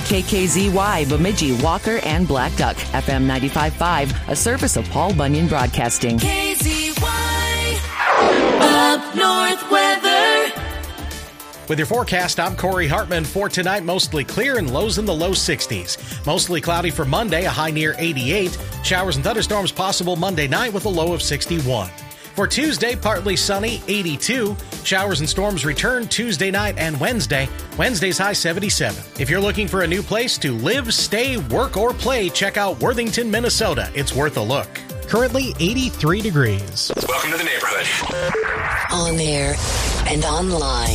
KKZY, Bemidji, Walker, and Black Duck. FM 95.5, a service of Paul Bunyan Broadcasting. KZY, up north weather. With your forecast, I'm Corey Hartman. For tonight, mostly clear and lows in the low 60s. Mostly cloudy for Monday, a high near 88. Showers and thunderstorms possible Monday night with a low of 61. For Tuesday, partly sunny, 82. Showers and storms return Tuesday night and Wednesday. Wednesday's high 77. If you're looking for a new place to live, stay, work, or play, check out Worthington, Minnesota. It's worth a look. Currently 83 degrees. Welcome to the neighborhood. On air and online.